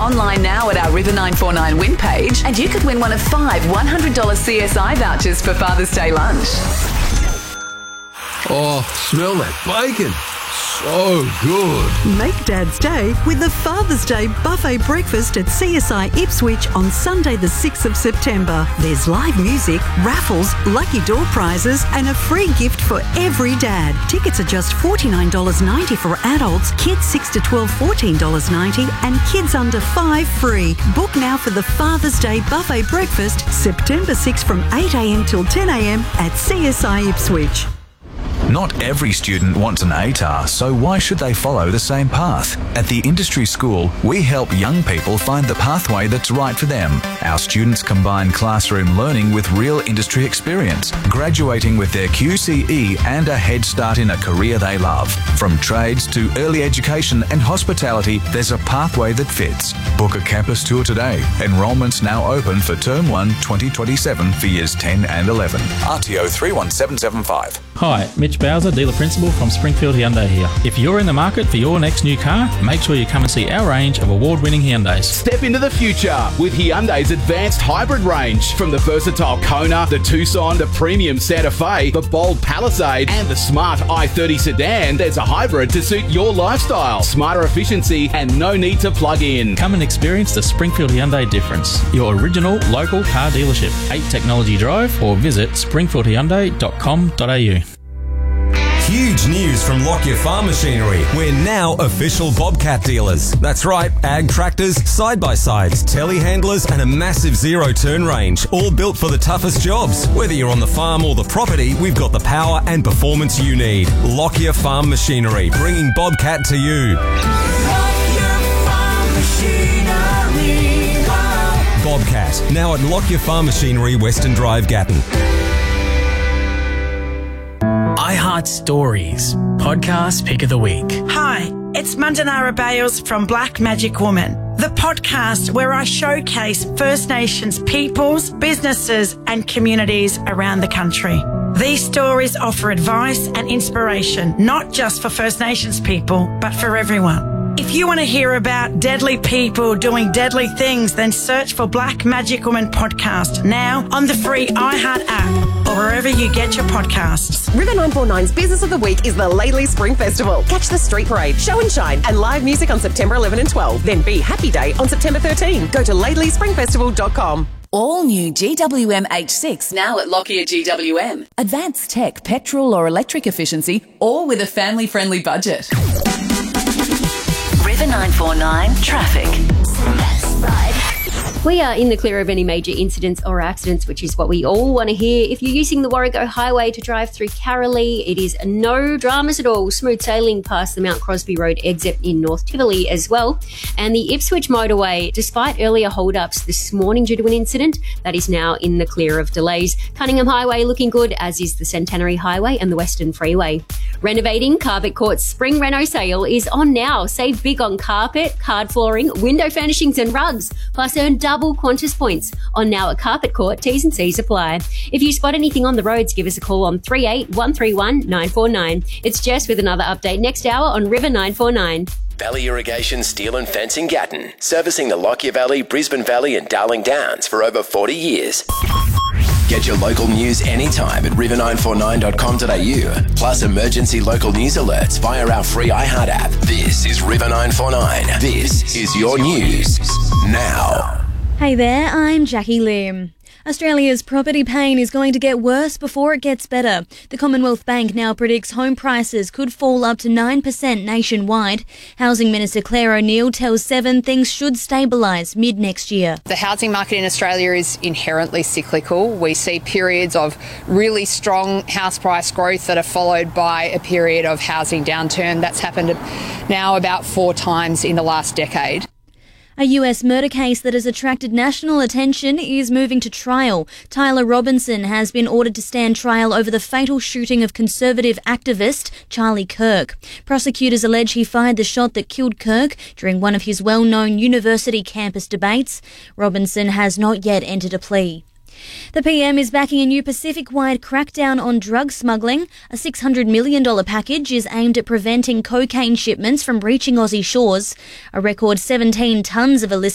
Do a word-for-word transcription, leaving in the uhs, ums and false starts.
online now at our River nine four nine win page and you could win one of five one hundred dollars C S I vouchers for Father's Day lunch. Oh, smell that bacon. So good. Make Dad's Day with the Father's Day buffet breakfast at C S I Ipswich on Sunday the sixth of September. There's live music, raffles, lucky door prizes and a free gift for every dad. Tickets are just forty-nine dollars ninety for adults, kids six to twelve fourteen dollars ninety and kids under five free. Book now for the Father's Day buffet breakfast September sixth from eight a m till ten a m at C S I Ipswich. Not every student wants an A T A R, so why should they follow the same path? At the Industry School, we help young people find the pathway that's right for them. Our students combine classroom learning with real industry experience, graduating with their Q C E and a head start in a career they love. From trades to early education and hospitality, there's a pathway that fits. Book a campus tour today. Enrolment's now open for Term one twenty twenty-seven for Years ten and eleven. R T O three one seven seven five. Hi, Mitch Bowser, Dealer Principal from Springfield Hyundai here. If you're in the market for your next new car, make sure you come and see our range of award-winning Hyundais. Step into the future with Hyundai's advanced hybrid range. From the versatile Kona, the Tucson, the premium Santa Fe, the bold Palisade and the smart i thirty sedan, there's a hybrid to suit your lifestyle. Smarter efficiency and no need to plug in. Come and experience the Springfield Hyundai difference. Your original local car dealership. eight Technology Drive or visit springfield hyundai dot com dot a u. Huge news from Lockyer Farm Machinery. We're now official Bobcat dealers. That's right, ag tractors, side-by-sides, telehandlers and a massive zero-turn range, all built for the toughest jobs. Whether you're on the farm or the property, we've got the power and performance you need. Lockyer Farm Machinery, bringing Bobcat to you. Lockyer Farm Machinery. Wow. Bobcat, now at Lockyer Farm Machinery, Western Drive, Gatton. iHeart Stories, podcast pick of the week. Hi, it's Mandanara Bales from Black Magic Woman, the podcast where I showcase First Nations peoples, businesses and communities around the country. These stories offer advice and inspiration, not just for First Nations people, but for everyone. If you want to hear about deadly people doing deadly things, then search for Black Magic Woman podcast now on the free iHeart app or wherever you get your podcasts. River nine four nine's Business of the Week is the Laidley Spring Festival. Catch the street parade, show and shine, and live music on September eleventh and twelfth. Then be Happy Day on September thirteenth. Go to laidley spring festival dot com. All new G W M H six now at Lockyer G W M. Advanced tech, petrol or electric efficiency, all with a family-friendly budget. River nine four nine traffic. We are in the clear of any major incidents or accidents, which is what we all want to hear. If you're using the Warrego Highway to drive through Carolee, it is no dramas at all. Smooth sailing past the Mount Crosby Road exit in North Tivoli as well. And the Ipswich Motorway, despite earlier hold-ups this morning due to an incident, that is now in the clear of delays. Cunningham Highway looking good, as is the Centenary Highway and the Western Freeway. Renovating Carpet Court's Spring Reno sale is on now. Save big on carpet, card flooring, window furnishings and rugs. Plus earn double Qantas points on now at Carpet Court. T's and C's apply. If you spot anything on the roads, give us a call on three eight one three one nine four nine. It's Jess with another update next hour on River nine four nine. Valley Irrigation Steel and Fencing Gatton, servicing the Lockyer Valley, Brisbane Valley and Darling Downs for over forty years. Get your local news anytime at river nine four nine dot com dot a u, plus emergency local news alerts via our free iHeart app. This is River nine four nine. This is your news now. Hey there, I'm Jackie Lim. Australia's property pain is going to get worse before it gets better. The Commonwealth Bank now predicts home prices could fall up to nine percent nationwide. Housing Minister Claire O'Neill tells Seven things should stabilise mid-next year. The housing market in Australia is inherently cyclical. We see periods of really strong house price growth that are followed by a period of housing downturn. That's happened now about four times in the last decade. A U S murder case that has attracted national attention is moving to trial. Tyler Robinson has been ordered to stand trial over the fatal shooting of conservative activist Charlie Kirk. Prosecutors allege he fired the shot that killed Kirk during one of his well-known university campus debates. Robinson has not yet entered a plea. The P M is backing a new Pacific-wide crackdown on drug smuggling. A six hundred million dollars package is aimed at preventing cocaine shipments from reaching Aussie shores. A record seventeen tonnes of illicit